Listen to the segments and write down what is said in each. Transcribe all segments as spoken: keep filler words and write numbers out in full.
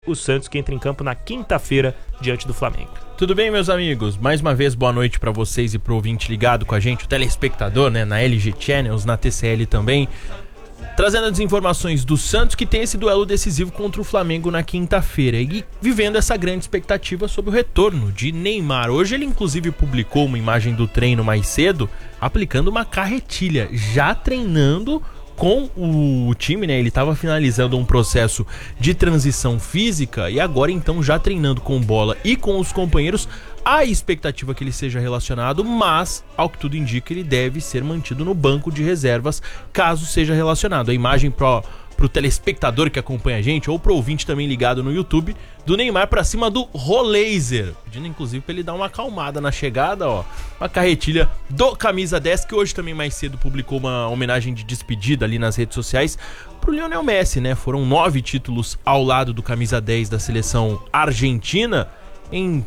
O Santos que entra em campo na quinta-feira diante do Flamengo. Tudo bem, meus amigos? Mais uma vez, boa noite pra vocês e pro ouvinte ligado com a gente, o telespectador, né, na L G Channels, na T C L também, trazendo as informações do Santos, que tem esse duelo decisivo contra o Flamengo na quinta-feira e vivendo essa grande expectativa sobre o retorno de Neymar. Hoje ele inclusive publicou uma imagem do treino mais cedo, aplicando uma carretilha, já treinando com o time, né? Ele estava finalizando um processo de transição física e agora então já treinando com bola e com os companheiros. Há expectativa que ele seja relacionado, mas ao que tudo indica ele deve ser mantido no banco de reservas caso seja relacionado. A imagem pro pro telespectador que acompanha a gente ou pro ouvinte também ligado no YouTube, do Neymar pra cima do Roleiser, pedindo inclusive pra ele dar uma acalmada na chegada, ó, uma carretilha do camisa dez, que hoje também mais cedo publicou uma homenagem de despedida ali nas redes sociais pro Lionel Messi, né? Foram nove títulos ao lado do camisa dez da seleção argentina, em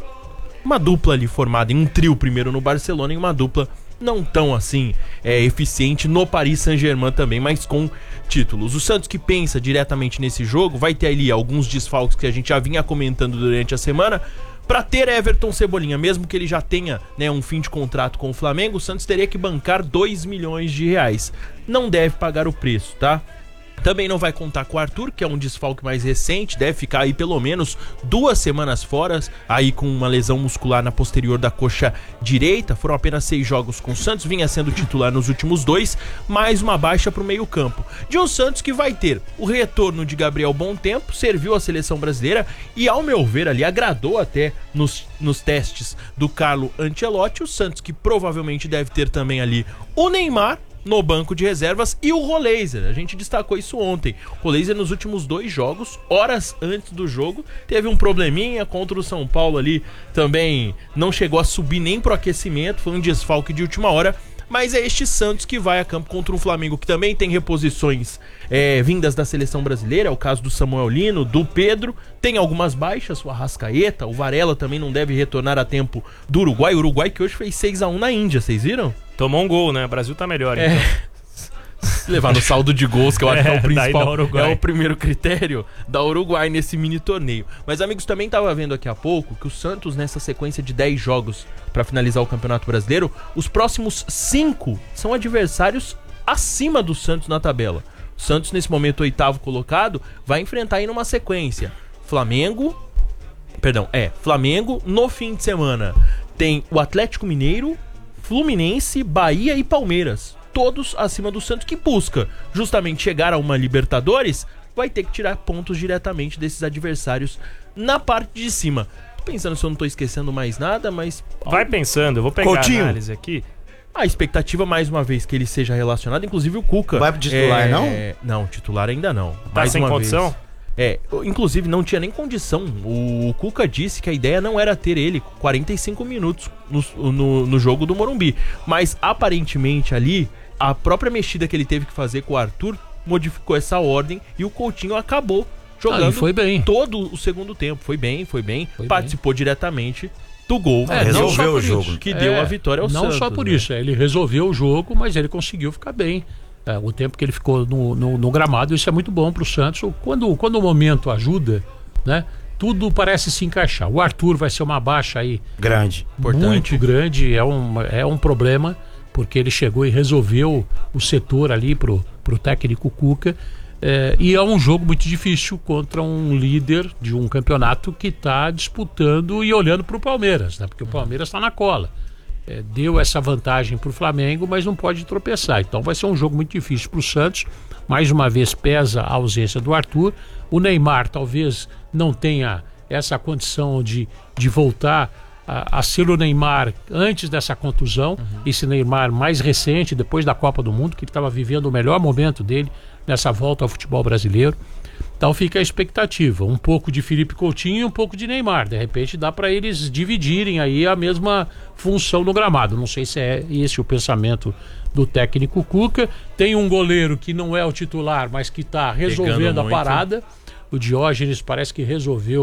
uma dupla ali formada em um trio primeiro no Barcelona e uma dupla não tão assim é, eficiente no Paris Saint-Germain também, mas com títulos. O Santos, que pensa diretamente nesse jogo, vai ter ali alguns desfalques que a gente já vinha comentando durante a semana. Para ter Everton Cebolinha, mesmo que ele já tenha, né, um fim de contrato com o Flamengo, o Santos teria que bancar dois milhões de reais. Não deve pagar o preço, tá? Também não vai contar com o Arthur, que é um desfalque mais recente, deve ficar aí pelo menos duas semanas fora, aí com uma lesão muscular na posterior da coxa direita. Foram apenas seis jogos com o Santos, vinha sendo titular nos últimos dois, mais uma baixa para o meio campo. De um Santos que vai ter o retorno de Gabriel Bom-Tempo, serviu a seleção brasileira e, ao meu ver, ali agradou até nos, nos testes do Carlo Ancelotti. O Santos que provavelmente deve ter também ali o Neymar no banco de reservas e o Roleiser. A gente destacou isso ontem. O Roleiser nos últimos dois jogos, horas antes do jogo, teve um probleminha contra o São Paulo ali, também não chegou a subir nem pro aquecimento, foi um desfalque de última hora. Mas é este Santos que vai a campo contra um Flamengo que também tem reposições é, vindas da seleção brasileira, é o caso do Samuel Lino, do Pedro, tem algumas baixas, o Arrascaeta, o Varela também não deve retornar a tempo do Uruguai, o Uruguai que hoje fez seis a um na Índia, vocês viram? Tomou um gol, né? O Brasil tá melhor, então. É. Levar no saldo de gols, que eu acho que é o principal, é o primeiro critério da Uruguai nesse mini torneio. Mas, amigos, também tava vendo aqui há pouco que o Santos, nessa sequência de dez jogos para finalizar o Campeonato Brasileiro, os próximos cinco são adversários acima do Santos na tabela. O Santos, nesse momento oitavo colocado, vai enfrentar aí numa sequência Flamengo, perdão, é, Flamengo, no fim de semana tem o Atlético Mineiro, Fluminense, Bahia e Palmeiras. Todos acima do Santos, que busca justamente chegar a uma Libertadores, vai ter que tirar pontos diretamente desses adversários na parte de cima. Tô pensando se eu não tô esquecendo mais nada, mas... Vai pensando, eu vou pegar Coutinho. a análise aqui. A expectativa, mais uma vez, que ele seja relacionado, inclusive o Cuca. Vai pro titular, é... não? Não, titular ainda não. Tá mais sem uma condição? Vez. É, inclusive não tinha nem condição. O Cuca disse que a ideia não era ter ele quarenta e cinco minutos no, no, no jogo do Morumbi. Mas aparentemente ali, a própria mexida que ele teve que fazer com o Arthur modificou essa ordem e o Coutinho acabou jogando ah, foi bem. todo o segundo tempo. Foi bem, foi bem. Foi participou bem. diretamente do gol. É, resolveu o jogo. Que deu é, a vitória ao não Santos. Não só por né? isso, ele resolveu o jogo, mas ele conseguiu ficar bem. É, o tempo que ele ficou no, no, no gramado, isso é muito bom pro Santos. Quando, quando o momento ajuda, né? Tudo parece se encaixar. O Arthur vai ser uma baixa aí grande, importante. Muito grande, é um, é um problema, porque ele chegou e resolveu o setor ali pro, pro técnico Cuca. É, e é um jogo muito difícil contra um líder de um campeonato que está disputando e olhando pro Palmeiras, né? Porque o Palmeiras está na cola. É, deu essa vantagem para o Flamengo, mas não pode tropeçar. Então vai ser um jogo muito difícil para o Santos. Mais uma vez pesa a ausência do Arthur. O Neymar talvez não tenha essa condição de, de voltar a, a ser o Neymar antes dessa contusão. Uhum. Esse Neymar mais recente, depois da Copa do Mundo, que ele estava vivendo o melhor momento dele nessa volta ao futebol brasileiro. Então fica a expectativa, um pouco de Felipe Coutinho e um pouco de Neymar. De repente dá para eles dividirem aí a mesma função no gramado. Não sei se é esse o pensamento do técnico Cuca. Tem um goleiro que não é o titular, mas que está resolvendo a parada. O Diógenes parece que resolveu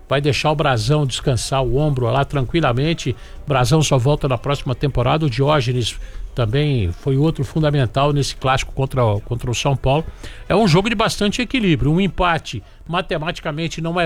vai deixar o Brasão descansar o ombro lá tranquilamente. Brasão só volta na próxima temporada. O Diógenes também foi outro fundamental nesse clássico contra, contra o São Paulo. É um jogo de bastante equilíbrio. Um empate matematicamente não é